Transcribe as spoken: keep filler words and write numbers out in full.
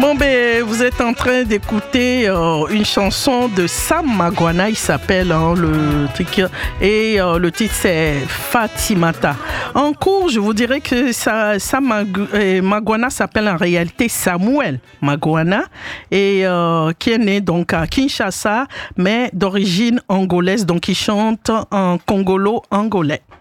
Bon, ben, vous êtes en train d'écouter euh, une chanson de Sam Magwana, il s'appelle hein, le truc, et euh, le titre c'est Fatimata. En cours, je vous dirais que ça, Sam Magwana s'appelle en réalité Samuel Magwana, et euh, qui est né donc à Kinshasa, mais d'origine angolaise, donc il chante en congolo-angolais.